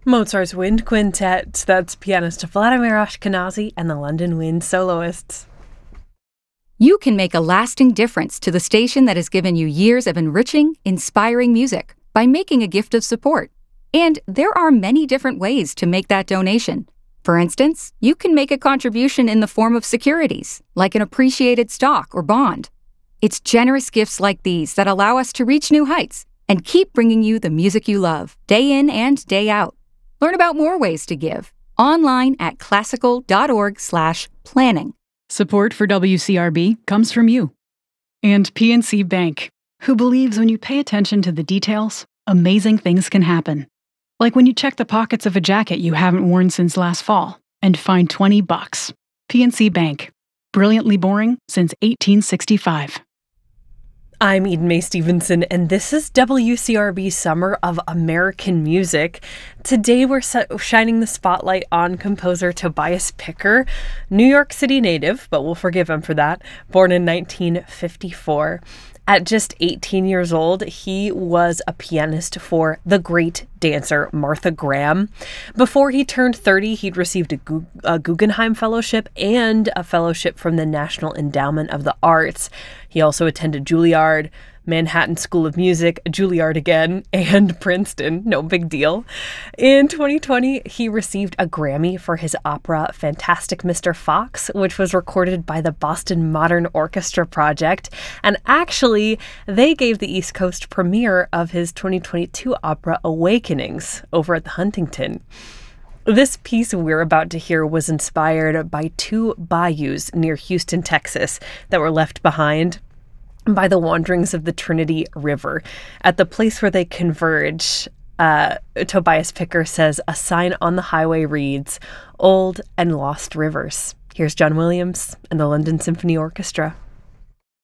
Mozart's Wind Quintet. That's pianist Vladimir Ashkenazy and the London Wind Soloists. You can make a lasting difference to the station that has given you years of enriching, inspiring music by making a gift of support. And there are many different ways to make that donation. For instance, you can make a contribution in the form of securities, like an appreciated stock or bond. It's generous gifts like these that allow us to reach new heights and keep bringing you the music you love, day in and day out. Learn about more ways to give online at classical.org/planning. Support for WCRB comes from you. And PNC Bank, who believes when you pay attention to the details, amazing things can happen. Like when you check the pockets of a jacket you haven't worn since last fall and find $20. PNC Bank. Brilliantly boring since 1865. I'm Eden Mae Stevenson, and this is WCRB Summer of American Music. Today we're shining the spotlight on composer Tobias Picker, New York City native, but we'll forgive him for that, born in 1954. At just 18 years old, he was a pianist for the great dancer Martha Graham. Before he turned 30, he'd received a Guggenheim Fellowship and a fellowship from the National Endowment of the Arts. He also attended Juilliard, Manhattan School of Music, Juilliard again, and Princeton. No big deal. In 2020, he received a Grammy for his opera Fantastic Mr. Fox, which was recorded by the Boston Modern Orchestra Project. And actually, they gave the East Coast premiere of his 2022 opera Awakenings over at the Huntington. This piece we're about to hear was inspired by two bayous near Houston, Texas, that were left behind by the wanderings of the Trinity River. At the place where they converge, Tobias Picker says, a sign on the highway reads, "Old and Lost Rivers." Here's John Williams and the London Symphony Orchestra.